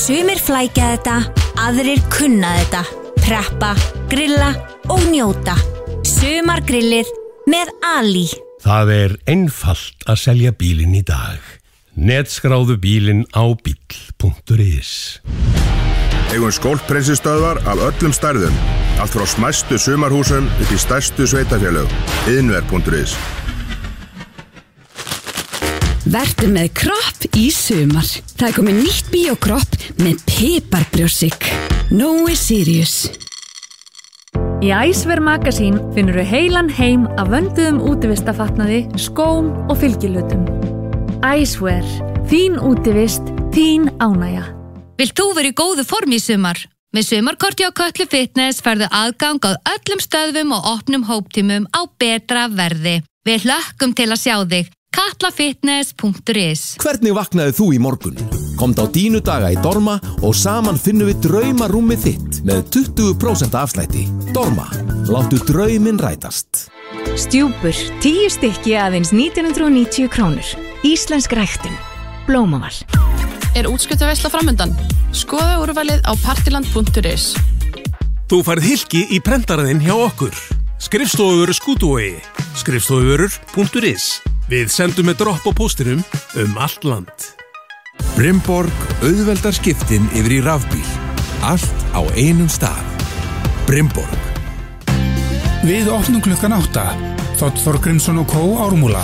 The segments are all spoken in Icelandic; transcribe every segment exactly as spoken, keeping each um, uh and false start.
Sumir flækja þetta, aðrir kunna þetta. Preppa, grilla og njóta. Sumargrillið með Ali. Það er einfalt að selja bílinn í dag. Netskráðu bílinn á bíll punktur is. Eigum skólpreinsistöðvar af öllum stærðum. Allt frá smæstu sumarhúsum upp í stærstu sveitafélög. Iðnver punktur is. Vertu með kropp í sumar. Það er komið nýtt bíókropp með piparbrjósik. Nói Sirius. Í Icewear Magazine finnur við heilan heim af vönduðum útivistafatnaði, skóm og fylgilutum. Icewear. Þín útivist, þín ánægja. Vilt þú vera í góðu formi í sumar? Með sumarkorti á Kötlu Fitness færðu aðgang á öllum stöðvum og opnum hóptímum á betra verði. Við hlökkum til að sjá þig. katlafitness punktur is. Hvernig vaknaði þú í morgun? Komdu á Dínu daga í Dorma og saman finnum við draumarúmið þitt með tuttugu prósent afslætti. Dorma, láttu drauminn rætast. Stjúpur, tíu stykki aðeins nítján hundruð og níutíu krónur. Íslensk ræktun. Blómaval. Er útskriftarveisla framundan? Skoða úrvalið á partiland punktur is. Þú færð hylki í prentaraðinn hjá okkur. Skrifstofuvörur Skútuvogi. Skrifstofuvörur punktur is. Við sendum með dropp á póstinum um allt land. Brimborg auðveldar skiptin yfir í rafbíl. Allt á einum stað. Brimborg. Við opnum klukkan átta. Þótt Þorgrímsson og Kó Ármúla.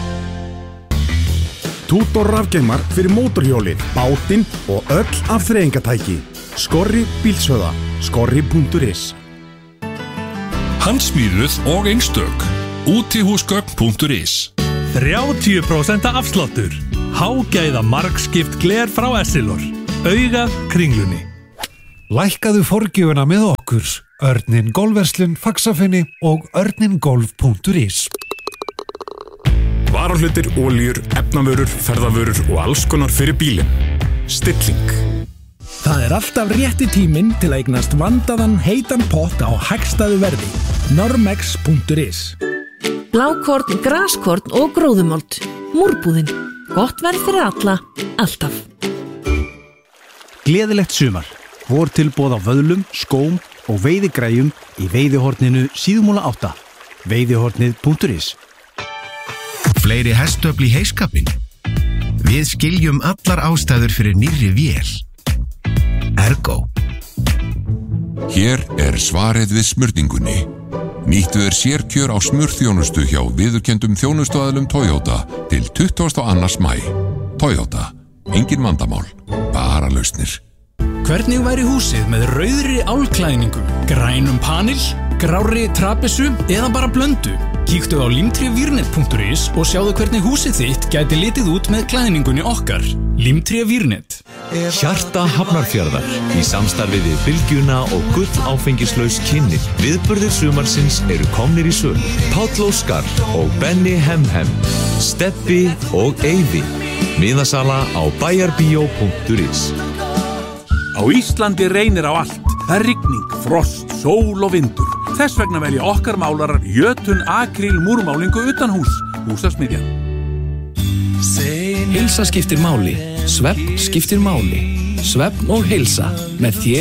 Tútor rafgeimar fyrir mótorhjólið, bátinn og öll afþreyingatæki. Skorri bílsöða. Skorri punktur is. Handsmíðuð og einstök. útihúsgögn punktur is. þrjátíu prósent afsláttur. Hágæða margskipt gler frá Essilor. Augað Kringlunni. Lækkaðu forgjöfuna með okkur. Örnin Golfverslun, Faxafinni og örningolf punktur is. Varahlutir, oljur, efnavörur, ferðavörur og alls konar fyrir bílinn. Stilling. Það er alltaf rétti tíminn til að eignast vandaðan heitan pott á hagstæðu verði. normex punktur is. Blákorn, graskorn og gróðumold. Múrbúðin. Gott verð fyrir alla, alltaf. Gleðilegt sumar. Vor tilboð á vöðlum, skóm og veiðigræjum í veiðihorninu Síðumúla átta. veiðihornið punktur is. Fleiri hestöfl í heiskapinn. Við skiljum allar ástæður fyrir nýrri vél. Ergo. Hér er svarið við smurningunni. Nýttu er sérkjör á smurþjónustu hjá viðurkenndum þjónustuaðilum Toyota til tuttugasta og annan maí. Toyota. Engin vandamál. Bara lausnir. Hvernig væri húsið með rauðri álklæðningu, grænum panil, grárri trapissu eða bara blöndu? Kíktu á limtrevírnet punktur is og sjáðu hvernig húsið þitt gæti litið út með klæðningunni okkar. Limtrevírnet. Hjarta Hafnarfjarðar í samstarfi við Bylgjuna og gull áfengislaus kynni. Viðburðir sumarsins eru komnir í sölu. Páll Óskar og Benny Hemhem, Steppi og Eyvi. Miðasala á bæjarbíó punktur is. Á Íslandi reynir á allt. Það er rigning, frost, sól og vindur. Þess vegna velja okkar málarar Jötun Akryl múrmálingu utan hús. Húsasmiðjan. Heilsa skiptir máli. Svefn skiptir máli. Svefn og heilsa með þér.